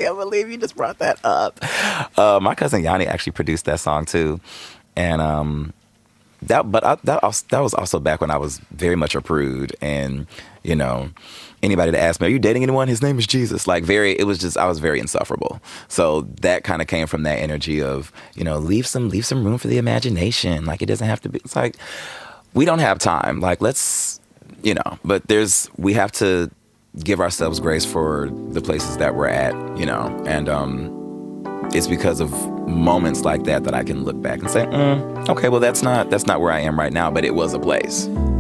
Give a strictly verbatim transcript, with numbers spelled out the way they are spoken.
can't believe you just brought that up. Uh, my cousin Yanni actually produced that song too, and um, that. But I, that also, that was also back when I was very much a prude, and you know, anybody that asked me, "Are you dating anyone?" His name is Jesus. Like very, it was just I was very insufferable. So that kind of came from that energy of you know, leave some leave some room for the imagination. Like it doesn't have to be. It's like we don't have time. Like let's you know, but there's we have to give ourselves grace for the places that we're at, you know, and um, it's because of moments like that that I can look back and say, mm, okay, well that's not that's not where I am right now, but it was a place.